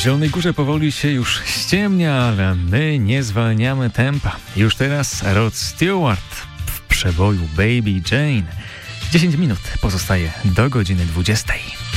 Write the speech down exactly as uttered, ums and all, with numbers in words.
Zielonej Górze powoli się już ściemnia, ale my nie zwalniamy tempa. Już teraz Rod Stewart w przeboju Baby Jane. dziesięć minut pozostaje do godziny dwudziestej.